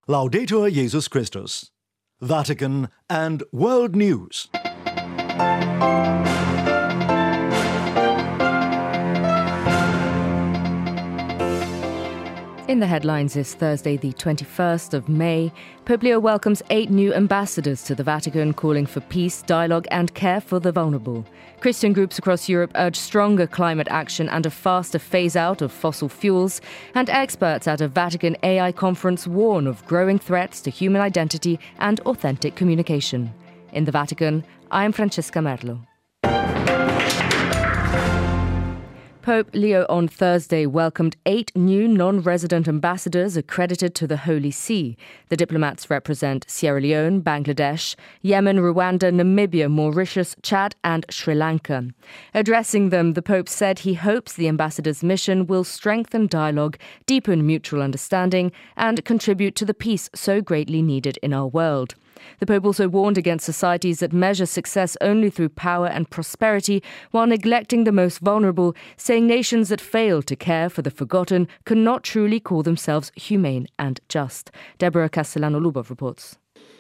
Laudetur Jesus Christus. Vatican and World News. In the headlines this Thursday, the 21st of May, Pope Leo welcomes 8 new ambassadors to the Vatican, calling for peace, dialogue and care for the vulnerable. Christian groups across Europe urge stronger climate action and a faster phase-out of fossil fuels, and experts at a Vatican AI conference warn of growing threats to human identity and authentic communication. In the Vatican, I am Francesca Merlo. Pope Leo on Thursday welcomed 8 new non-resident ambassadors accredited to the Holy See. The diplomats represent Sierra Leone, Bangladesh, Yemen, Rwanda, Namibia, Mauritius, Chad and Sri Lanka. Addressing them, the Pope said he hopes the ambassadors' mission will strengthen dialogue, deepen mutual understanding and contribute to the peace so greatly needed in our world. The Pope also warned against societies that measure success only through power and prosperity while neglecting the most vulnerable, saying nations that fail to care for the forgotten cannot truly call themselves humane and just. Deborah Castellano-Lubov reports.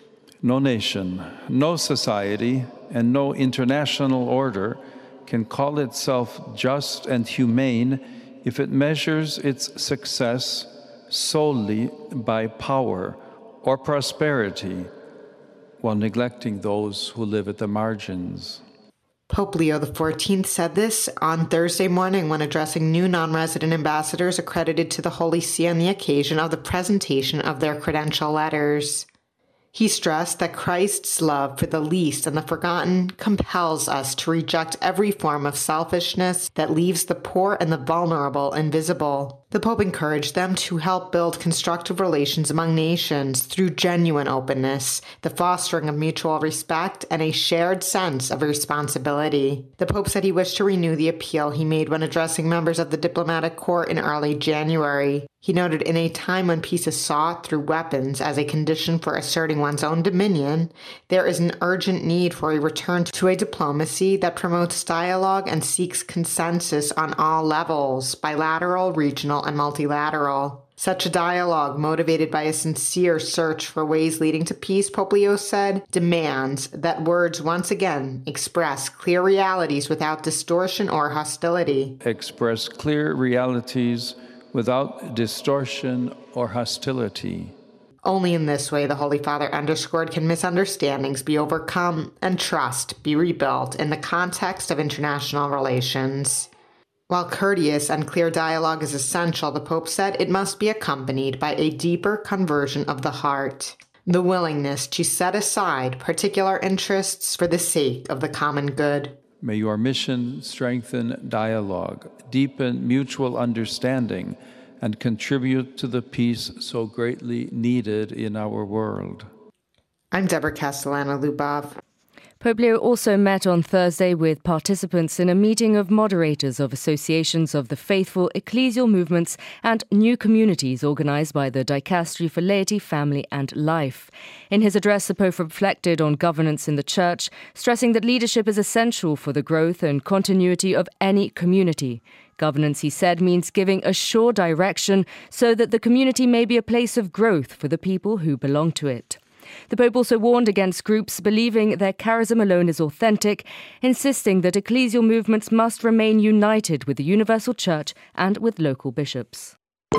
No nation, no society, and no international order can call itself just and humane if it measures its success solely by power or prosperity, while neglecting those who live at the margins. Pope Leo XIV said this on Thursday morning when addressing new non-resident ambassadors accredited to the Holy See on the occasion of the presentation of their credential letters. He stressed that Christ's love for the least and the forgotten compels us to reject every form of selfishness that leaves the poor and the vulnerable invisible. The Pope encouraged them to help build constructive relations among nations through genuine openness, the fostering of mutual respect, and a shared sense of responsibility. The Pope said he wished to renew the appeal he made when addressing members of the diplomatic corps in early January. He noted in a time when peace is sought through weapons as a condition for asserting one's own dominion, there is an urgent need for a return to a diplomacy that promotes dialogue and seeks consensus on all levels, bilateral, regional, and multilateral. Such a dialogue, motivated by a sincere search for ways leading to peace, Pope Leo said, demands that words once again express clear realities without distortion or hostility. Express clear realities without distortion or hostility. Only in this way, the Holy Father underscored, can misunderstandings be overcome and trust be rebuilt in the context of international relations. While courteous and clear dialogue is essential, the Pope said it must be accompanied by a deeper conversion of the heart, the willingness to set aside particular interests for the sake of the common good. May your mission strengthen dialogue, deepen mutual understanding, and contribute to the peace so greatly needed in our world. I'm Deborah Castellano-Lubov. Pope Leo also met on Thursday with participants in a meeting of moderators of associations of the faithful, ecclesial movements and new communities organised by the Dicastery for Laity, Family and Life. In his address, the Pope reflected on governance in the Church, stressing that leadership is essential for the growth and continuity of any community. Governance, he said, means giving a sure direction so that the community may be a place of growth for the people who belong to it. The Pope also warned against groups believing their charism alone is authentic, insisting that ecclesial movements must remain united with the universal church and with local bishops.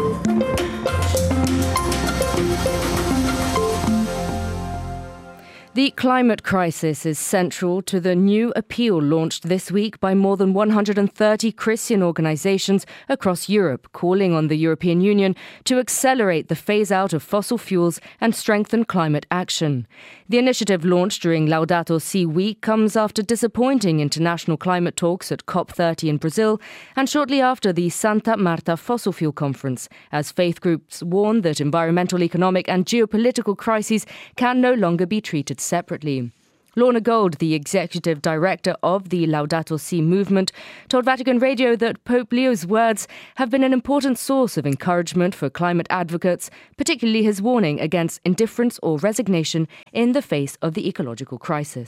The climate crisis is central to the new appeal launched this week by more than 130 Christian organizations across Europe, calling on the European Union to accelerate the phase-out of fossil fuels and strengthen climate action. The initiative, launched during Laudato Si week, comes after disappointing international climate talks at COP30 in Brazil and shortly after the Santa Marta Fossil Fuel Conference, as faith groups warn that environmental, economic and geopolitical crises can no longer be treated separately. Lorna Gold, the executive director of the Laudato Si movement, told Vatican Radio that Pope Leo's words have been an important source of encouragement for climate advocates, particularly his warning against indifference or resignation in the face of the ecological crisis.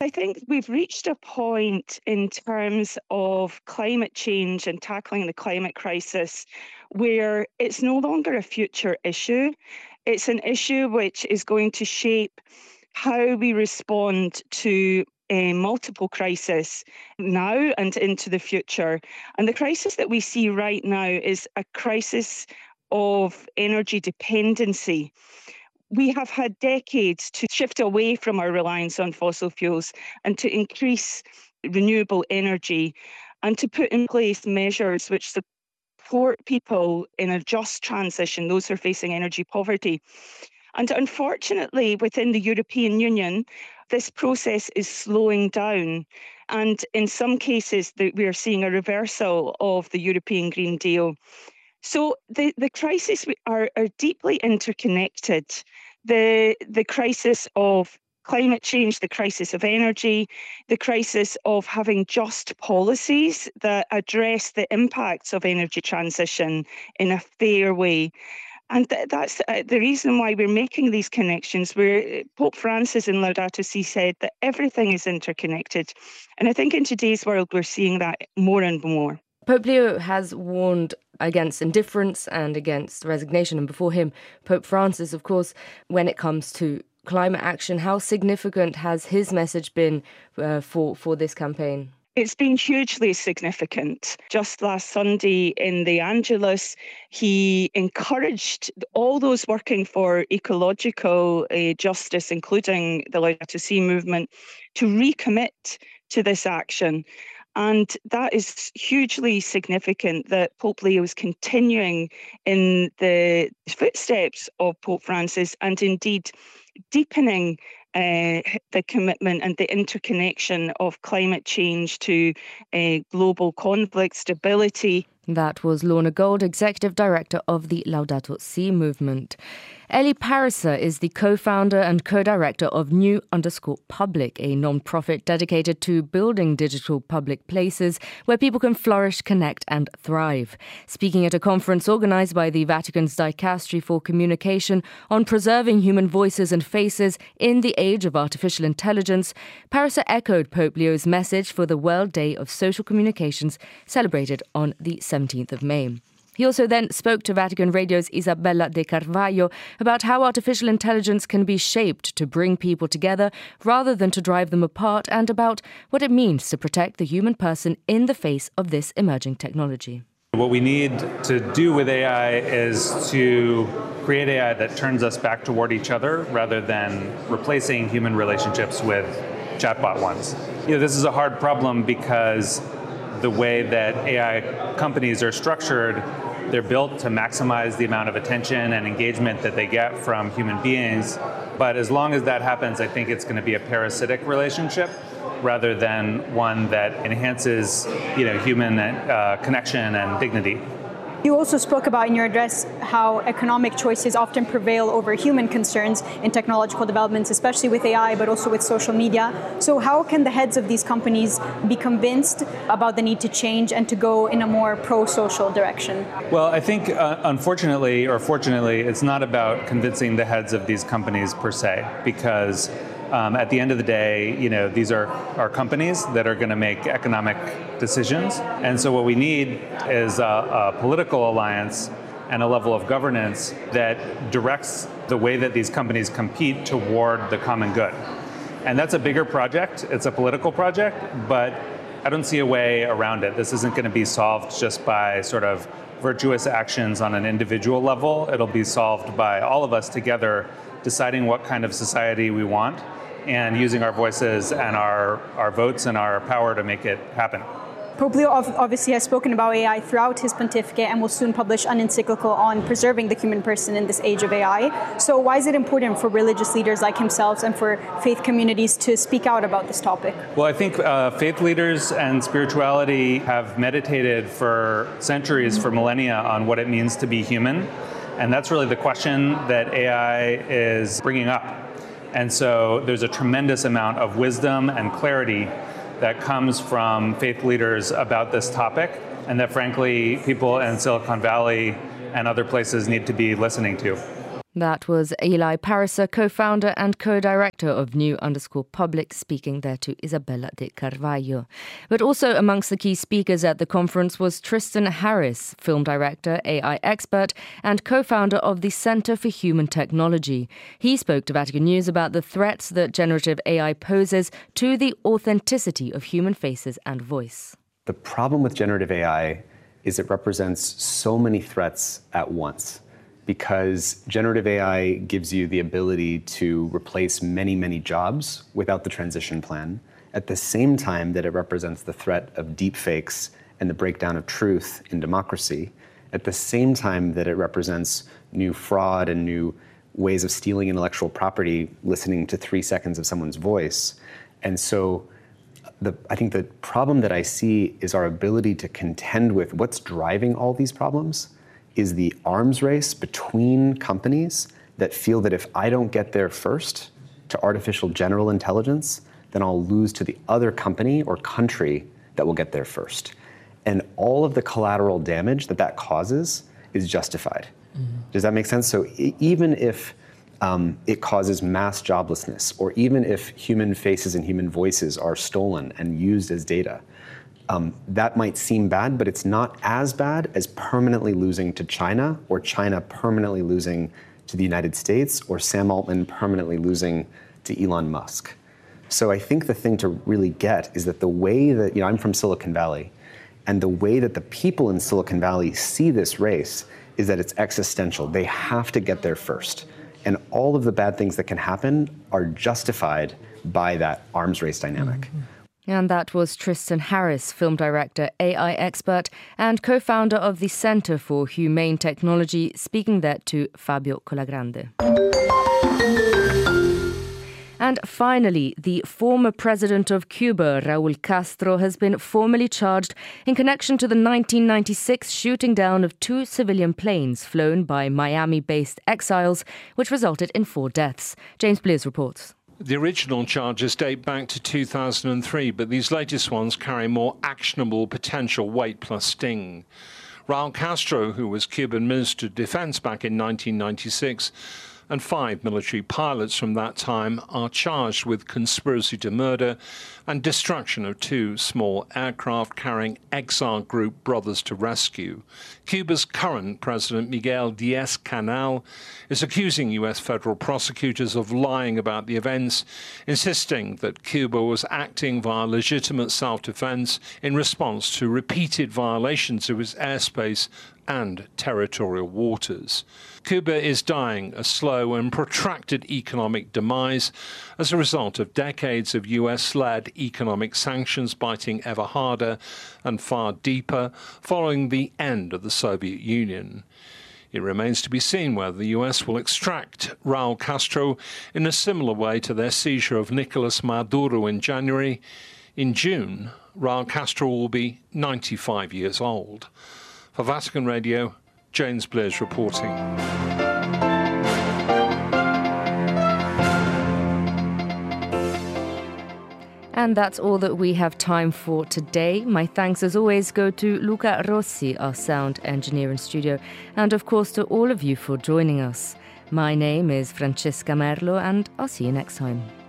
I think we've reached a point in terms of climate change and tackling the climate crisis where it's no longer a future issue. It's an issue which is going to shape how we respond to multiple crises now and into the future. And the crisis that we see right now is a crisis of energy dependency. We have had decades to shift away from our reliance on fossil fuels and to increase renewable energy and to put in place measures which support people in a just transition, those who are facing energy poverty. And unfortunately, within the European Union, this process is slowing down. And in some cases, we are seeing a reversal of the European Green Deal. So the crises are deeply interconnected. The crisis of climate change, the crisis of energy, the crisis of having just policies that address the impacts of energy transition in a fair way. And that's the reason why we're making these connections, where Pope Francis in Laudato Si said that everything is interconnected. And I think in today's world, we're seeing that more and more. Pope Leo has warned against indifference and against resignation. And before him, Pope Francis, of course, when it comes to climate action, how significant has his message been for this campaign? It's been hugely significant. Just last Sunday in the Angelus, he encouraged all those working for ecological justice, including the Laudato Si movement, to recommit to this action. And that is hugely significant that Pope Leo is continuing in the footsteps of Pope Francis and indeed deepening the commitment and the interconnection of climate change to global conflict, stability. That was Lorna Gold, Executive Director of the Laudato Si movement. Ellie Pariser is the co-founder and co-director of New_Public, a non-profit dedicated to building digital public places where people can flourish, connect and thrive. Speaking at a conference organised by the Vatican's Dicastery for Communication on preserving human voices and faces in the age of artificial intelligence, Pariser echoed Pope Leo's message for the World Day of Social Communications celebrated on the 17th of May. He also then spoke to Vatican Radio's Isabella De Carvalho about how artificial intelligence can be shaped to bring people together rather than to drive them apart, and about what it means to protect the human person in the face of this emerging technology. What we need to do with AI is to create AI that turns us back toward each other rather than replacing human relationships with chatbot ones. This is a hard problem because the way that AI companies are structured, they're built to maximize the amount of attention and engagement that they get from human beings. But as long as that happens, I think it's going to be a parasitic relationship rather than one that enhances, human connection and dignity. You also spoke about in your address how economic choices often prevail over human concerns in technological developments, especially with AI, but also with social media. So how can the heads of these companies be convinced about the need to change and to go in a more pro-social direction? Well, I think unfortunately or fortunately, it's not about convincing the heads of these companies per se, because at the end of the day, these are companies that are going to make economic decisions. And so what we need is a political alliance and a level of governance that directs the way that these companies compete toward the common good. And that's a bigger project. It's a political project, but I don't see a way around it. This isn't going to be solved just by sort of virtuous actions on an individual level. It'll be solved by all of us together deciding what kind of society we want and using our voices and our votes and our power to make it happen. Pope Leo obviously has spoken about AI throughout his pontificate and will soon publish an encyclical on preserving the human person in this age of AI. So why is it important for religious leaders like himself and for faith communities to speak out about this topic? Well, I think faith leaders and spirituality have meditated for centuries, for millennia, on what it means to be human. And that's really the question that AI is bringing up. And so there's a tremendous amount of wisdom and clarity that comes from faith leaders about this topic, and that frankly people in Silicon Valley and other places need to be listening to. That was Eli Pariser, co-founder and co-director of New_Public, speaking there to Isabella de Carvalho. But also amongst the key speakers at the conference was Tristan Harris, film director, AI expert, and co-founder of the Center for Human Technology. He spoke to Vatican News about the threats that generative AI poses to the authenticity of human faces and voice. The problem with generative AI is it represents so many threats at once, because generative AI gives you the ability to replace many, many jobs without the transition plan, at the same time that it represents the threat of deepfakes and the breakdown of truth in democracy, at the same time that it represents new fraud and new ways of stealing intellectual property, listening to 3 seconds of someone's voice. And so I think the problem that I see is our ability to contend with what's driving all these problems is the arms race between companies that feel that if I don't get there first to artificial general intelligence, then I'll lose to the other company or country that will get there first. And all of the collateral damage that causes is justified. Mm-hmm. Does that make sense? So even if it causes mass joblessness, or even if human faces and human voices are stolen and used as data, that might seem bad, but it's not as bad as permanently losing to China, or China permanently losing to the United States, or Sam Altman permanently losing to Elon Musk. So I think the thing to really get is that the way that, I'm from Silicon Valley, and the way that the people in Silicon Valley see this race is that it's existential. They have to get there first. And all of the bad things that can happen are justified by that arms race dynamic. Mm-hmm. And that was Tristan Harris, film director, AI expert, and co-founder of the Center for Humane Technology, speaking there to Fabio Colagrande. And finally, the former president of Cuba, Raúl Castro, has been formally charged in connection to the 1996 shooting down of 2 civilian planes flown by Miami-based exiles, which resulted in 4 deaths. James Bliers reports. The original charges date back to 2003, but these latest ones carry more actionable potential weight plus sting. Raúl Castro, who was Cuban Minister of Defense back in 1996, and 5 military pilots from that time are charged with conspiracy to murder and destruction of 2 small aircraft carrying exile group Brothers to Rescue. Cuba's current president, Miguel Díaz-Canel, is accusing U.S. federal prosecutors of lying about the events, insisting that Cuba was acting via legitimate self-defense in response to repeated violations of its airspace and territorial waters. Cuba is dying a slow and protracted economic demise as a result of decades of US-led economic sanctions biting ever harder and far deeper following the end of the Soviet Union. It remains to be seen whether the US will extract Raúl Castro in a similar way to their seizure of Nicolas Maduro in January. In June, Raúl Castro will be 95 years old. For Vatican Radio, James Bliers reporting. And that's all that we have time for today. My thanks, as always, go to Luca Rossi, our sound engineer in studio, and of course to all of you for joining us. My name is Francesca Merlo, and I'll see you next time.